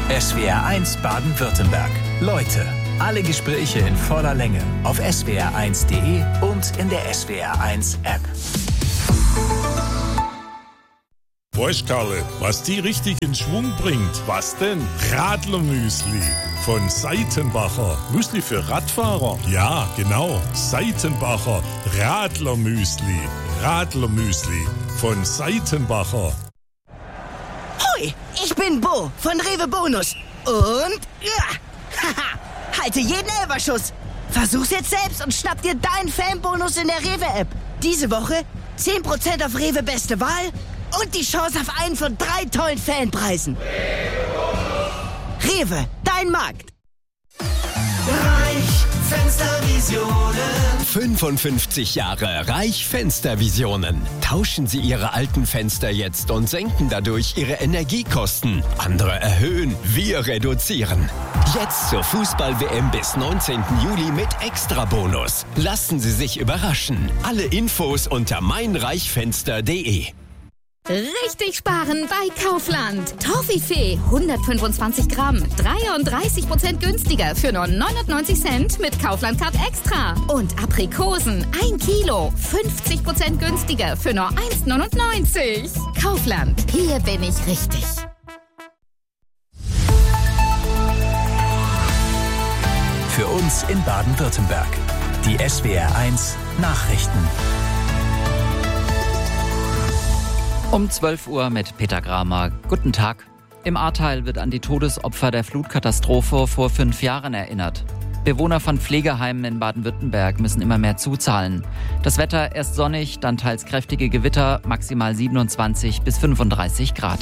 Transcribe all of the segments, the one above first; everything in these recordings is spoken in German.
SWR1 Baden-Württemberg. Leute, alle Gespräche in voller Länge auf swr1.de und in der SWR1-App. Weißt Karle, was die richtig in Schwung bringt? Was denn? Radlermüsli von Seitenbacher. Müsli für Radfahrer? Ja, genau. Seitenbacher Radlermüsli. Radlermüsli von Seitenbacher. Hoi, ich bin Bo von Rewe Bonus. Und halte jeden Elferschuss. Versuch's jetzt selbst und schnapp dir deinen Fanbonus in der Rewe-App. Diese Woche 10% auf Rewe Beste Wahl und die Chance auf einen von 3 tollen Fanpreisen. Rewe, dein Markt. Reich Fenstervisionen. 55 Jahre Reich Fenstervisionen. Tauschen Sie Ihre alten Fenster jetzt und senken dadurch Ihre Energiekosten. Andere erhöhen, wir reduzieren. Jetzt zur Fußball-WM bis 19. Juli mit Extrabonus. Lassen Sie sich überraschen. Alle Infos unter meinreichfenster.de. Richtig sparen bei Kaufland. Toffifee 125 Gramm, 33% günstiger für nur 99 Cent mit Kaufland Card Extra. Und Aprikosen 1 Kilo, 50% günstiger für nur 1,99. Kaufland, hier bin ich richtig. Für uns in Baden-Württemberg. Die SWR1 Nachrichten. Um 12 Uhr mit Peter Gramer. Guten Tag. Im Ahrtal wird an die Todesopfer der Flutkatastrophe vor 5 Jahren erinnert. Bewohner von Pflegeheimen in Baden-Württemberg müssen immer mehr zuzahlen. Das Wetter erst sonnig, dann teils kräftige Gewitter, maximal 27 bis 35 Grad.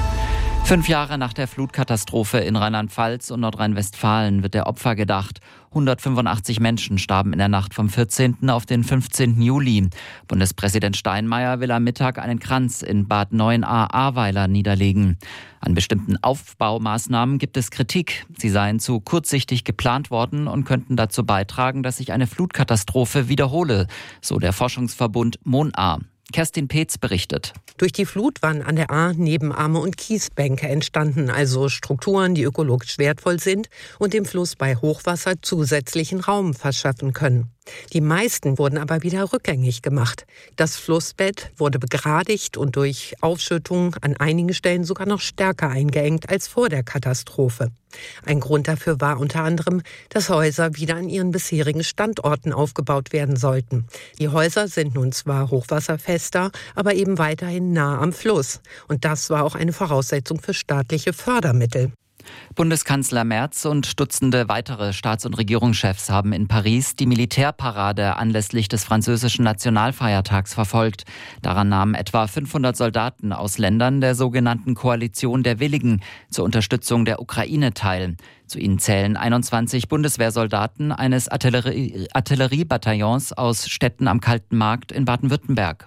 5 Jahre nach der Flutkatastrophe in Rheinland-Pfalz und Nordrhein-Westfalen wird der Opfer gedacht. 185 Menschen starben in der Nacht vom 14. auf den 15. Juli. Bundespräsident Steinmeier will am Mittag einen Kranz in Bad Neuenahr-Ahrweiler niederlegen. An bestimmten Aufbaumaßnahmen gibt es Kritik. Sie seien zu kurzsichtig geplant worden und könnten dazu beitragen, dass sich eine Flutkatastrophe wiederhole, so der Forschungsverbund Monahr. Kerstin Peetz berichtet. Durch die Flut waren an der Ahr Nebenarme und Kiesbänke entstanden, also Strukturen, die ökologisch wertvoll sind und dem Fluss bei Hochwasser zusätzlichen Raum verschaffen können. Die meisten wurden aber wieder rückgängig gemacht. Das Flussbett wurde begradigt und durch Aufschüttung an einigen Stellen sogar noch stärker eingeengt als vor der Katastrophe. Ein Grund dafür war unter anderem, dass Häuser wieder an ihren bisherigen Standorten aufgebaut werden sollten. Die Häuser sind nun zwar hochwasserfester, aber eben weiterhin nah am Fluss. Und das war auch eine Voraussetzung für staatliche Fördermittel. Bundeskanzler Merz und Dutzende weitere Staats- und Regierungschefs haben in Paris die Militärparade anlässlich des französischen Nationalfeiertags verfolgt. Daran nahmen etwa 500 Soldaten aus Ländern der sogenannten Koalition der Willigen zur Unterstützung der Ukraine teil. Zu ihnen zählen 21 Bundeswehrsoldaten eines Artilleriebataillons aus Städten am Kalten Markt in Baden-Württemberg.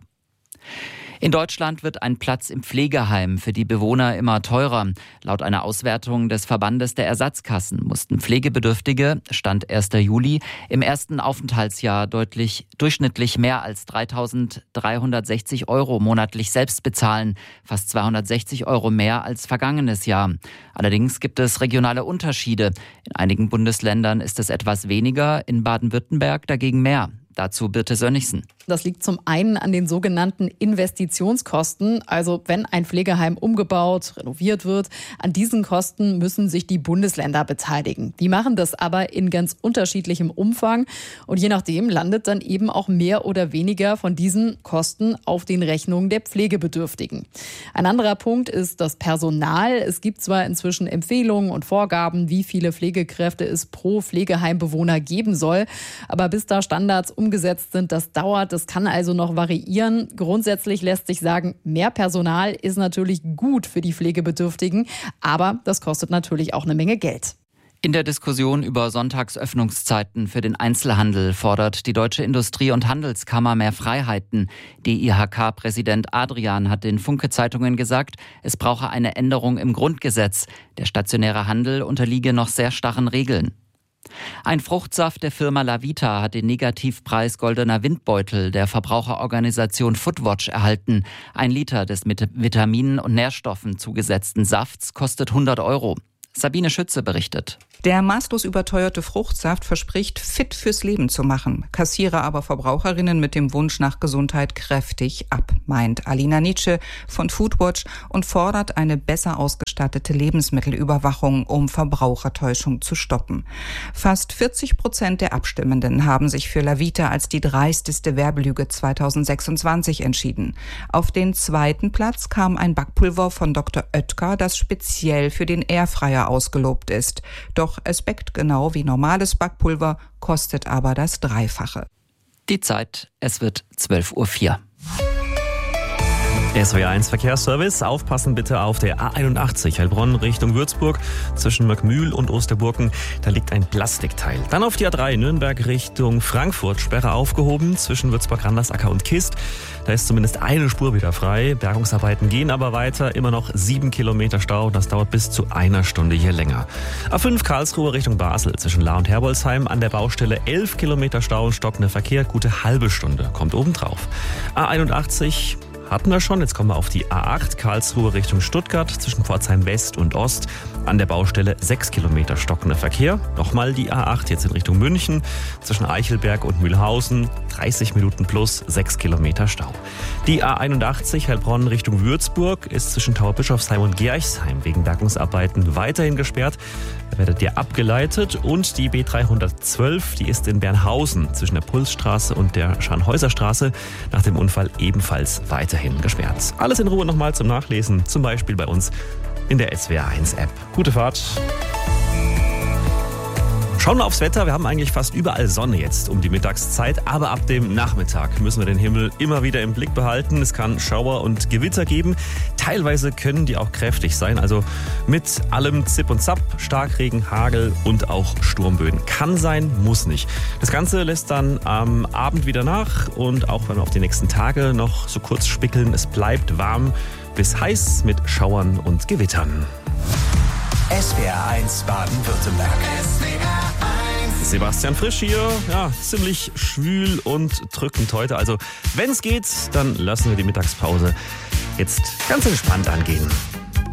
In Deutschland wird ein Platz im Pflegeheim für die Bewohner immer teurer. Laut einer Auswertung des Verbandes der Ersatzkassen mussten Pflegebedürftige, Stand 1. Juli, im ersten Aufenthaltsjahr durchschnittlich mehr als 3.360 € monatlich selbst bezahlen, fast 260 € mehr als vergangenes Jahr. Allerdings gibt es regionale Unterschiede. In einigen Bundesländern ist es etwas weniger, in Baden-Württemberg dagegen mehr. Dazu Birte Sönnigsen. Das liegt zum einen an den sogenannten Investitionskosten. Also wenn ein Pflegeheim umgebaut, renoviert wird, an diesen Kosten müssen sich die Bundesländer beteiligen. Die machen das aber in ganz unterschiedlichem Umfang. Und je nachdem landet dann eben auch mehr oder weniger von diesen Kosten auf den Rechnungen der Pflegebedürftigen. Ein anderer Punkt ist das Personal. Es gibt zwar inzwischen Empfehlungen und Vorgaben, wie viele Pflegekräfte es pro Pflegeheimbewohner geben soll. Aber bis da Standards umgesetzt sind, das dauert. Das kann also noch variieren. Grundsätzlich lässt sich sagen, mehr Personal ist natürlich gut für die Pflegebedürftigen, aber das kostet natürlich auch eine Menge Geld. In der Diskussion über Sonntagsöffnungszeiten für den Einzelhandel fordert die Deutsche Industrie- und Handelskammer mehr Freiheiten. DIHK-Präsident Adrian hat den Funke-Zeitungen gesagt, es brauche eine Änderung im Grundgesetz. Der stationäre Handel unterliege noch sehr starren Regeln. Ein Fruchtsaft der Firma Lavita hat den Negativpreis Goldener Windbeutel der Verbraucherorganisation Foodwatch erhalten. 1 Liter des mit Vitaminen und Nährstoffen zugesetzten Safts kostet 100 €. Sabine Schütze berichtet. Der maßlos überteuerte Fruchtsaft verspricht, fit fürs Leben zu machen, kassiere aber Verbraucherinnen mit dem Wunsch nach Gesundheit kräftig ab, meint Alina Nietzsche von Foodwatch und fordert eine besser ausgestattete Lebensmittelüberwachung, um Verbrauchertäuschung zu stoppen. Fast 40% der Abstimmenden haben sich für Lavita als die dreisteste Werbelüge 2026 entschieden. Auf den zweiten Platz kam ein Backpulver von Dr. Oetker, das speziell für den Airfryer ausgelobt ist. Doch es backt genau wie normales Backpulver, kostet aber das Dreifache. Die Zeit, es wird 12:04 Uhr. SWR1 Verkehrsservice, aufpassen bitte auf der A81 Heilbronn Richtung Würzburg zwischen Möckmühl und Osterburken, da liegt ein Plastikteil. Dann auf die A3 Nürnberg Richtung Frankfurt, Sperre aufgehoben zwischen Würzburg-Randersacker und Kist. Da ist zumindest eine Spur wieder frei. Bergungsarbeiten gehen aber weiter, immer noch 7 Kilometer Stau, das dauert bis zu einer Stunde hier länger. A5 Karlsruhe Richtung Basel zwischen Lahr und Herbolzheim an der Baustelle 11 Kilometer Stau und stockender Verkehr, gute halbe Stunde, kommt obendrauf. A81 hatten wir schon, jetzt kommen wir auf die A8 Karlsruhe Richtung Stuttgart zwischen Pforzheim West und Ost. An der Baustelle 6 Kilometer stockender Verkehr. Nochmal die A8 jetzt in Richtung München zwischen Eichelberg und Mühlhausen. 30 Minuten plus 6 Kilometer Stau. Die A81 Heilbronn Richtung Würzburg ist zwischen Tauberbischofsheim und Gerchsheim wegen Bergungsarbeiten weiterhin gesperrt. Da werdet ihr abgeleitet. Und die B312, die ist in Bernhausen zwischen der Pulsstraße und der Scharnhäuserstraße nach dem Unfall ebenfalls weiterhin gesperrt. Alles in Ruhe nochmal zum Nachlesen, zum Beispiel bei uns in der SWR1 App. Gute Fahrt. Schauen wir aufs Wetter. Wir haben eigentlich fast überall Sonne jetzt um die Mittagszeit, aber ab dem Nachmittag müssen wir den Himmel immer wieder im Blick behalten. Es kann Schauer und Gewitter geben. Teilweise können die auch kräftig sein, also mit allem Zip und Zap, Starkregen, Hagel und auch Sturmböen. Kann sein, muss nicht. Das Ganze lässt dann am Abend wieder nach und auch wenn wir auf die nächsten Tage noch so kurz spickeln, es bleibt warm bis heiß mit Schauern und Gewittern. SWR1 Baden-Württemberg. Sebastian Frisch hier. Ja, ziemlich schwül und drückend heute. Also, wenn es geht, dann lassen wir die Mittagspause jetzt ganz entspannt angehen.